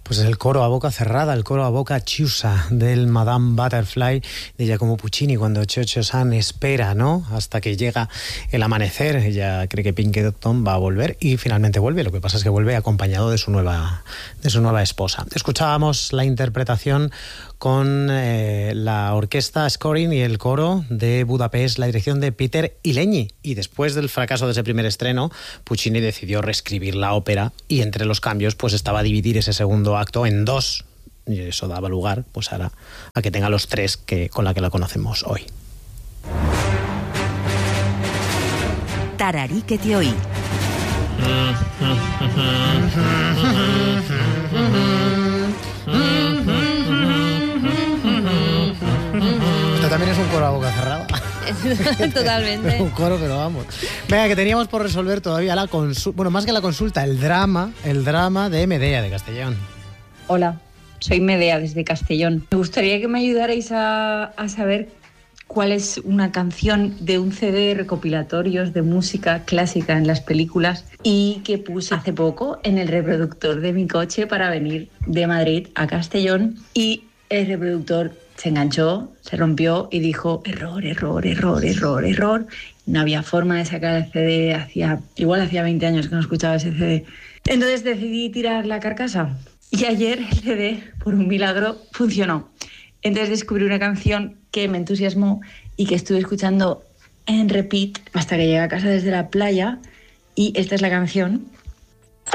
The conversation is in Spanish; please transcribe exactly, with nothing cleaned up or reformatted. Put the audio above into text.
Pues el coro a boca cerrada, el coro a boca chiusa del Madame Butterfly de Giacomo Puccini, cuando Cho-Cho-San espera, ¿no?, hasta que llega el amanecer. Ella cree que Pinkerton va a volver y finalmente vuelve. Lo que pasa es que vuelve acompañado de su nueva, de su nueva esposa. Escuchábamos la interpretación con eh, la orquesta Scoring y el coro de Budapest, la dirección de Peter Ilegny. Y después del fracaso de ese primer estreno, Puccini decidió reescribir la ópera y entre los cambios pues estaba dividir ese segundo acto en dos. Y eso daba lugar pues ahora a que tenga los tres que, con la que la conocemos hoy. Tararíquete hoy. Esto también es un coro a boca cerrada. Totalmente. Un coro, pero vamos. Venga, que teníamos por resolver todavía la consulta, bueno, más que la consulta, el drama, el drama de Medea de Castellón. Hola, soy Medea desde Castellón. Me gustaría que me ayudarais a, a saber cuál es una canción de un C D de recopilatorios de música clásica en las películas y que puse hace poco en el reproductor de mi coche para venir de Madrid a Castellón, y el reproductor se enganchó, se rompió y dijo error, error, error, error, error. No había forma de sacar el C D, hacía, igual hacía veinte años que no escuchaba ese C D. Entonces decidí tirar la carcasa y ayer el C D, por un milagro, funcionó. Entonces descubrí una canción que me entusiasmó y que estuve escuchando en repeat hasta que llegué a casa desde la playa, y esta es la canción.